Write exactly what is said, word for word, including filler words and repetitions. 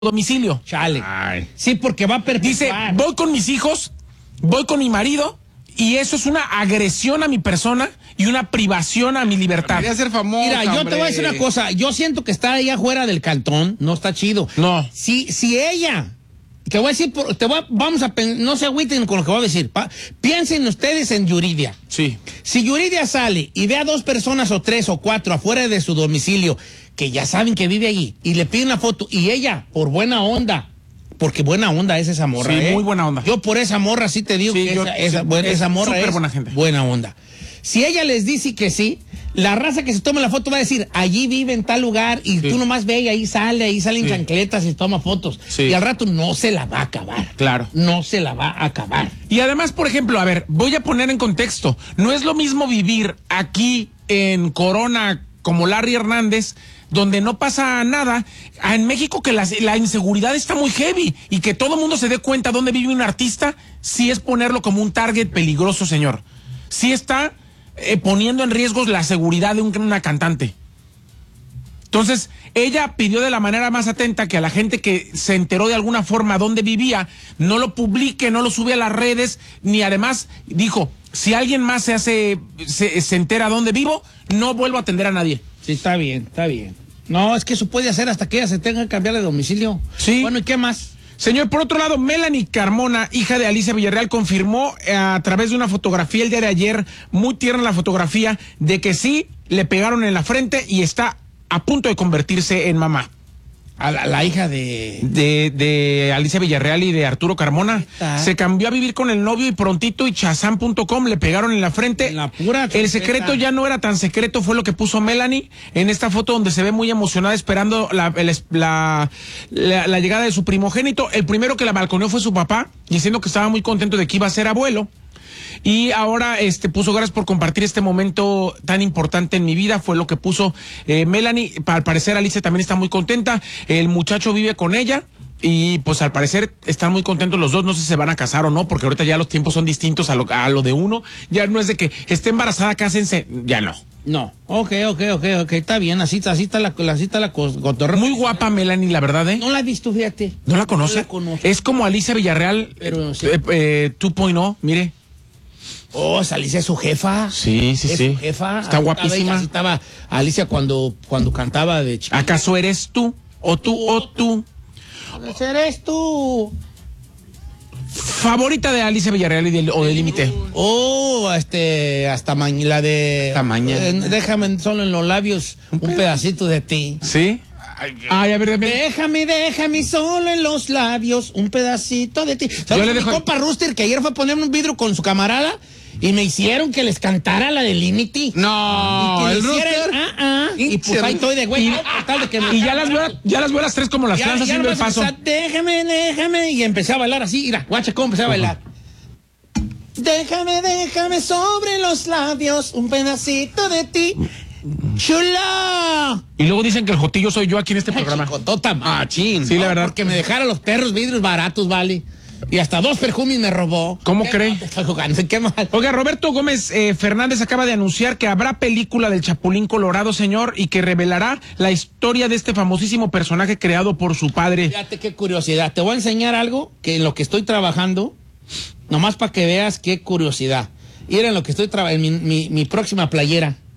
domicilio. Chale. Ay. Sí, porque va a perpetuar. Dice, voy con mis hijos, voy con mi marido, y eso es una agresión a mi persona y una privación a mi libertad. Quería ser famoso. Mira, yo hombre. te voy a decir una cosa. Yo siento que está ahí afuera del cantón. No está chido. No. Si, si ella... Te voy a decir, por, te voy a, vamos a, no se agüiten con lo que voy a decir. Pa, piensen ustedes en Yuridia. Sí. Si Yuridia sale y ve a dos personas o tres o cuatro afuera de su domicilio, que ya saben que vive allí, y le piden una foto, y ella, por buena onda, porque buena onda es esa morra, Sí, ¿eh? muy buena onda. Yo por esa morra sí te digo Sí, que yo- esa, esa, sí, buena, es esa morra súper es buena gente. buena onda. Si ella les dice que sí, la raza que se tome la foto va a decir, allí vive en tal lugar, y Sí. tú nomás ve y ahí sale, ahí salen Sí. chancletas y toma fotos. Sí. Y al rato no se la va a acabar. Claro. No se la va a acabar. Y además, por ejemplo, a ver, voy a poner en contexto. No es lo mismo vivir aquí en Corona como Larry Hernández, donde no pasa nada, a en México que la, la inseguridad está muy heavy y que todo el mundo se dé cuenta dónde vive un artista, sí es ponerlo como un target peligroso, señor. Sí está eh, poniendo en riesgo la seguridad de un- una cantante. Entonces, ella pidió de la manera más atenta que a la gente que se enteró de alguna forma dónde vivía, no lo publique, no lo sube a las redes, ni además dijo, si alguien más se hace, se, se entera dónde vivo, no vuelvo a atender a nadie. Sí, está bien, está bien. No, es que eso puede hacer hasta que ella se tenga que cambiar de domicilio. Sí. Bueno, ¿y qué más? Señor, por otro lado, Melanie Carmona, hija de Alicia Villarreal, confirmó eh, a través de una fotografía el día de ayer, muy tierna la fotografía, de que sí le pegaron en la frente y está a punto de convertirse en mamá. A la, la hija de... De, de Alicia Villarreal y de Arturo Carmona. ¿Neta? Se cambió a vivir con el novio y prontito y Chazam punto com le pegaron en la frente. En la pura el trompeta. secreto ya no era tan secreto, fue lo que puso Melanie en esta foto donde se ve muy emocionada esperando la, el es- la, la, la llegada de su primogénito. El primero que la balconeó fue su papá, diciendo que estaba muy contento de que iba a ser abuelo. Y ahora este puso gracias por compartir este momento tan importante en mi vida, fue lo que puso eh, Melanie. Pa- Al parecer Alicia también está muy contenta, el muchacho vive con ella y pues al parecer están muy contentos los dos, no sé si se van a casar o no, porque ahorita ya los tiempos son distintos a lo, a lo de uno, ya no es de que esté embarazada, cásense, ya no. No, ok, ok, ok, ok, está bien, así, así está la, así está la cos- cotorra. Muy guapa Melanie, la verdad, ¿eh? No la he visto, fíjate. ¿No la conoce? No la conozco. Es como Alicia Villarreal, Pero sí. eh, eh, dos punto cero, mire. Oh, esa Alicia es su jefa. Sí, sí, Es sí. su jefa. Está Así guapísima. estaba ella, así estaba Alicia cuando, cuando cantaba de chiquita. ¿Acaso eres tú? ¿O tú? ¿O tú? ¿Eres tú? Favorita de Alicia Villarreal y del, o del Límite. Oh, este, hasta ma- la de... Hasta mañana. Eh, déjame solo en los labios un pedacito de ti. ¿Sí? Ay, a ver, a ver. Déjame, déjame solo en los labios un pedacito de ti. ¿Sabes? le Mi dejo- compa Rooster, que ayer fue a ponerme un vidrio con su camarada y me hicieron que les cantara la de Límite. No, Y que el le hicieran, Rooster. ah, ah, y pues ahí estoy de güey. Y- ah, tal de que me- Y ya las veo, ya las veo a las tres como las Ya- trans ya haciendo el nomás paso. empecé a, déjame, déjame. Y empecé a bailar así. Mira, guacha, cómo empecé a bailar. Déjame, déjame sobre los labios un pedacito de ti. ¡Chula! Y luego dicen que el jotillo soy yo aquí en este programa. Chicotota machín. Sí, la verdad. Porque me dejaron los perros vidrios baratos, vale. Y hasta dos perfumes me robó. ¿Cómo ¿Qué cree? mal te estoy jugando? ¿Qué mal? Oiga, Roberto Gómez eh, Fernández acaba de anunciar que habrá película del Chapulín Colorado, señor, y que revelará la historia de este famosísimo personaje creado por su padre. Fíjate qué curiosidad. Te voy a enseñar algo que en lo que estoy trabajando, nomás para que veas qué curiosidad. Y era en lo que estoy trabajando, en mi, mi, mi próxima playera.